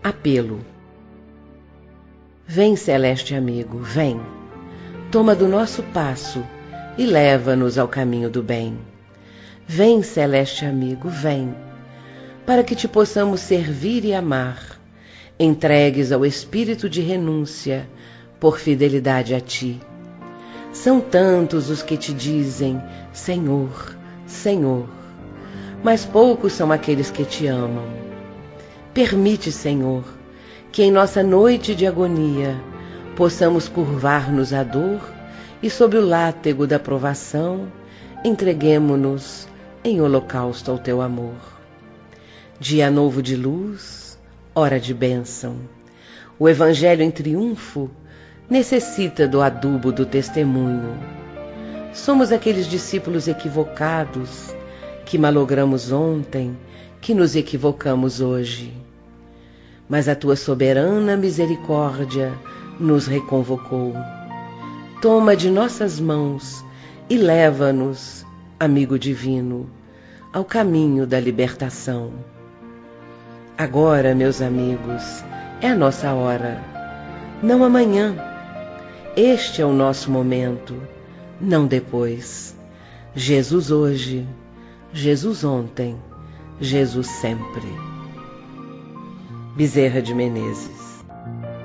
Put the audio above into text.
Apelo. Vem, celeste amigo, vem. Toma do nosso passo e leva-nos ao caminho do bem. Vem, celeste amigo, vem, para que te possamos servir e amar, entregues ao espírito de renúncia, por fidelidade a ti. São tantos os que te dizem, Senhor, Senhor, mas poucos são aqueles que te amam. Permite, Senhor, que em nossa noite de agonia possamos curvar-nos à dor e sob o látego da provação entreguemo-nos em holocausto ao teu amor. Dia novo de luz, hora de bênção. O Evangelho em triunfo necessita do adubo do testemunho. Somos aqueles discípulos equivocados que malogramos ontem, que nos equivocamos hoje. Mas a tua soberana misericórdia nos reconvocou. Toma de nossas mãos e leva-nos, amigo divino, ao caminho da libertação. Agora, meus amigos, é a nossa hora, não amanhã. Este é o nosso momento, não depois. Jesus hoje, Jesus ontem, Jesus sempre. Bezerra de Menezes.